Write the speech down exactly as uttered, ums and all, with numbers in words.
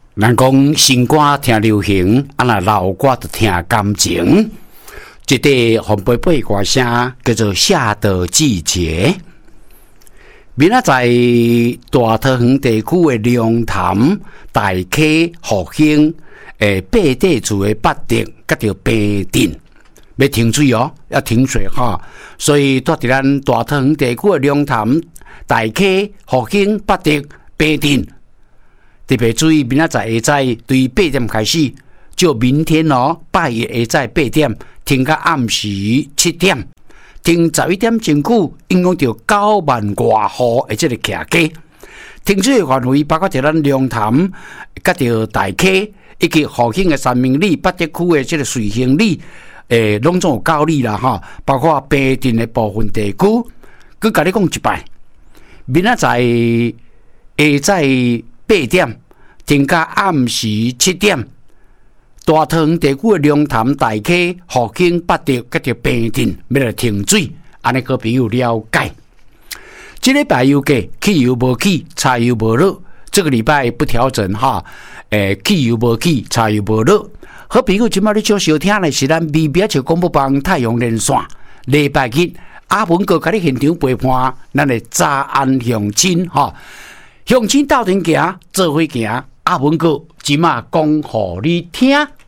人讲新歌听流行，啊那老歌就听感情。一个红贝贝歌声叫做《夏的季节》。明仔载大桃园地区的龙潭、大溪、福兴，诶，八地厝的八德，甲着平镇，要停水哦，要停水哈。所以住伫咱大桃园地区的龙潭、大溪、福兴、八德、平镇。特别注意，明仔载下载对八点开始，就明天哦，拜一下载八点，停到暗时七点，停十一点真久，影响到九万外户的这个骑街。停水的范围包括在咱龙潭、甲着大溪以及福兴的三明里、八德区的这个瑞兴里，诶，拢总有九里啦哈，包括平镇的部分地区。佮甲你讲一摆，明仔载下载八点，停到暗时七点。大桃园地区的龙潭、大溪、福兴、八德，甲着平镇要来停水，安尼个朋友了解。这礼拜油价汽油无起，柴油无落，这个礼拜不调整哈，诶，汽油无起，柴油无落。好朋友，今麦你少收听的是咱 B B H 广播帮太阳连线，礼拜日阿文哥甲你现场陪伴，咱的早安乡亲哈。乡亲斗阵行，做伙行。阿文哥，即马讲互你听。